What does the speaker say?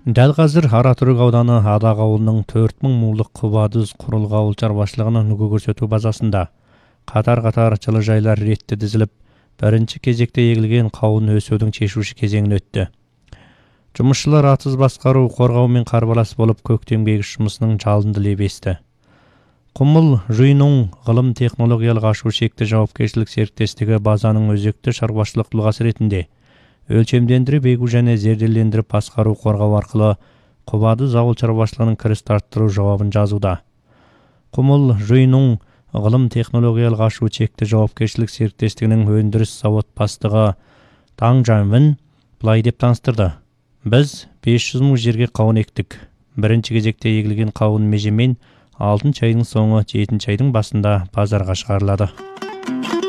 Дәл қазір Аратүрік ауданы Адақ ауылының 4000 мулық Құбадыз құрылғы ауыл шаруашылығының үлгі көрсету базасында қатар-қатар жылыжайлар ретті дізіліп, бірінші кезекте егілген қауын өсудің шешуші кезеңін өтті. Жұмысшылар атыз басқару, қорғау мен қарбалас болып көктемгі егіс жұмысының жалынды лебесті. Құмыл Жуйнуң ғылым технологиялық ашу шекті жауапкершілік серіктестігі базаның өзекті шаруашылық тұлғасы ретінде өлшемдендіріп егу және зерделендіріп басқару қорғау арқылы Құбадыз ауыл шаруашылығының кіріс арттыру жауабын жазуда. Құмыл Жуйнуң ғылым технологиялық ашу шекті жауапкершілік серіктестігінің өндіріс завод бастығы Таң Жанвин былай деп таныстырды. Біз 500 мың жерге қауын ектік. Бірінші кезекте егілген қауын межемен 6 айдың соңы 7 айдың басында базарға шығарылады.